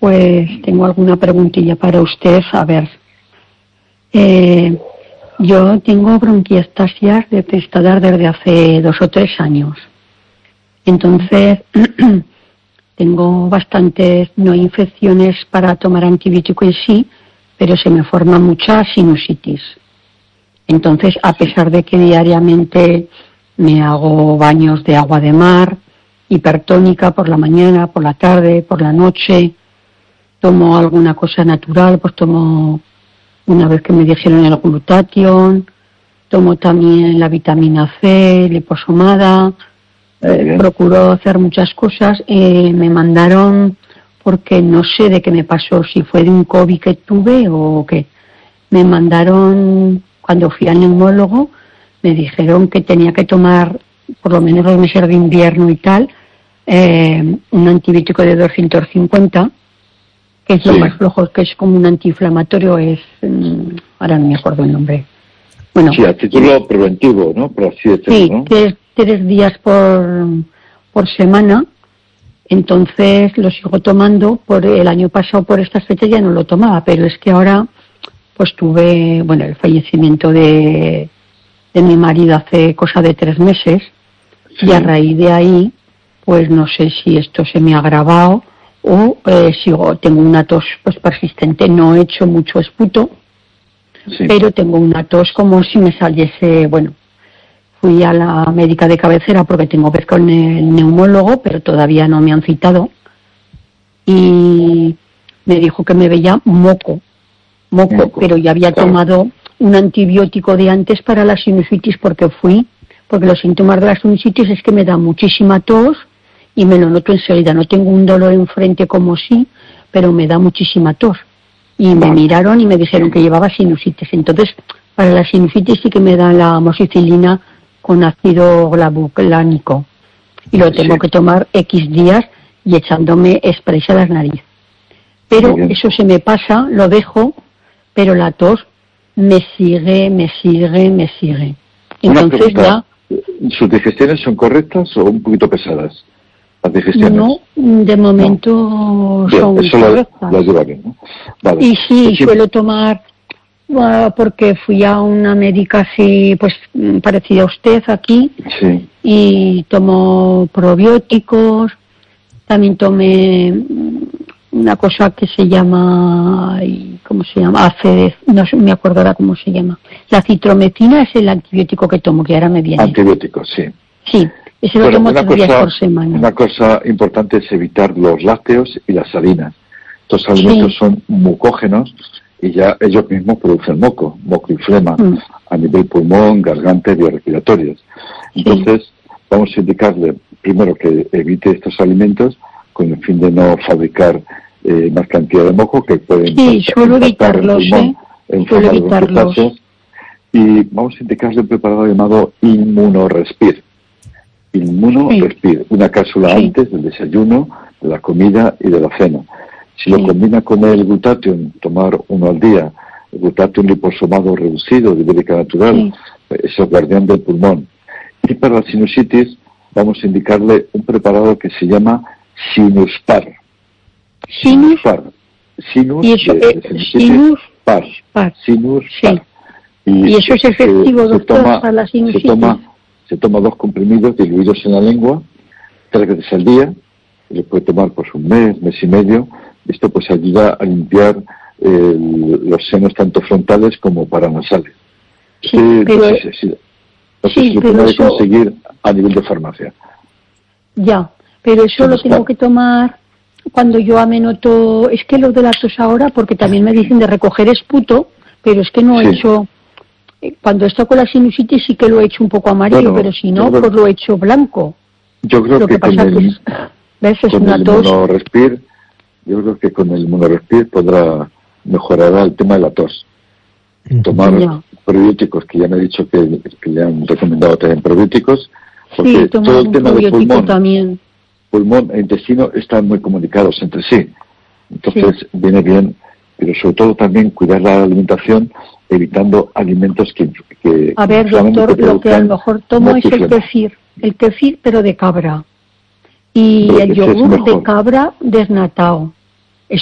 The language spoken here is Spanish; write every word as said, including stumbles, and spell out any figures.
pues tengo alguna preguntilla para usted. A ver, eh, yo tengo bronquiectasias detectadas desde hace dos o tres años. Entonces, tengo bastantes, no infecciones para tomar antibiótico en sí, pero se me forma mucha sinusitis. Entonces, a pesar de que diariamente me hago baños de agua de mar, hipertónica por la mañana, por la tarde, por la noche, tomo alguna cosa natural, pues tomo, una vez que me dijeron el glutatión, tomo también la vitamina C, liposomada, eh, procuro hacer muchas cosas. Eh, me mandaron, porque no sé de qué me pasó, si fue de un COVID que tuve o qué, me mandaron, cuando fui al neumólogo, me dijeron que tenía que tomar, por lo menos los meses de invierno y tal, eh, un antibiótico de doscientos cincuenta, que es sí. lo más flojo, que es como un antiinflamatorio, es, ahora no me acuerdo el nombre. Bueno, sí, a título preventivo, ¿no? Por así decirlo, sí, ¿no? tres, tres días por, por semana. Entonces lo sigo tomando. Por el año pasado, por estas fechas, ya no lo tomaba, pero es que ahora, pues tuve, bueno, el fallecimiento de, de mi marido hace cosa de tres meses, sí. y a raíz de ahí, pues no sé si esto se me ha agravado o eh, sigo, tengo una tos pues persistente. No he hecho mucho esputo, sí. pero tengo una tos como si me saliese, bueno, fui a la médica de cabecera porque tengo que ver con el neumólogo, pero todavía no me han citado, y me dijo que me veía moco, moco, moco. pero ya había claro. tomado un antibiótico de antes para la sinusitis, porque fui, porque los síntomas de la sinusitis es que me da muchísima tos y me lo noto enseguida. No tengo un dolor enfrente como sí, pero me da muchísima tos. Y me miraron y me dijeron que llevaba sinusitis. Entonces, para la sinusitis sí que me da la amoxicilina con ácido gluclánico. Y lo tengo sí. que tomar X días y echándome spray a la nariz. Pero eso se me pasa, lo dejo, pero la tos me sigue, me sigue, me sigue. Entonces ya... ¿Sus digestiones son correctas o un poquito pesadas? Las digestiones. No, de momento no. Bien, son eso correctas. las lleva bien, ¿no? Vale. Y sí, suelo tomar, uh, porque fui a una médica así, pues parecida a usted aquí, sí. y tomo probióticos, también tomé una cosa que se llama, ¿cómo se llama? A C D, no me acuerdo ahora cómo se llama. La citromecina es el antibiótico que tomo, que ahora me viene. Antibiótico, sí. Sí. Ese lo bueno, tomo una tres días cosa, por semana. Una cosa importante es evitar los lácteos y las harinas. Estos alimentos sí. son mucógenos y ya ellos mismos producen moco, moco y flema mm. a nivel pulmón, garganta y respiratorios. Entonces, sí. vamos a indicarle primero que evite estos alimentos con el fin de no fabricar eh, más cantidad de moco que pueden sí, suelo evitarlos, ¿eh? en forma de bronquiectasias. Y vamos a indicarle un preparado llamado Inmunorespir. Inmunorespir, sí. una cápsula sí. antes del desayuno, de la comida y de la cena. Si sí. lo combina con el glutatión, tomar uno al día, el glutatión liposomado reducido de ibérica natural, sí. es el guardián del pulmón. Y para la sinusitis vamos a indicarle un preparado que se llama Sinuspar. Sinuspar. Sinus, ¿Y eso, de, eh, de sinus, par. par. Sinuspar. Sí. Y, ¿Y eso es efectivo, se, doctor, se toma, para la sinusitis? Se toma, se toma dos comprimidos diluidos en la lengua, tres veces al día, y se puede tomar pues un mes, mes y medio. Esto pues ayuda a limpiar eh, los senos tanto frontales como paranasales. Sí, eh, pero, no sé, si, no sé sí, si lo pero puede eso, conseguir a nivel de farmacia. Ya, pero eso lo tengo que tomar cuando yo me noto, es que lo de la tos ahora, porque también me dicen de recoger esputo, pero es que no he sí. hecho... Cuando está con la sinusitis sí que lo he hecho un poco amarillo, bueno, pero si no, creo, pues lo he hecho blanco. Yo creo lo que, que pasa con el, es, ¿ves? Es con una el tos. Inmunorespir, yo creo que con el Inmunorespir podrá mejorará el tema de la tos. Tomar ya. probióticos, que ya me he dicho que, que le han recomendado también probióticos, porque sí, todo el tema de pulmón, también. pulmón e intestino están muy comunicados entre sí. Entonces sí. viene bien, pero sobre todo también cuidar la alimentación, evitando alimentos que... que a ver, doctor, lo que a lo mejor tomo es el kefir, el kefir pero de cabra, y pero el yogur de cabra desnatado.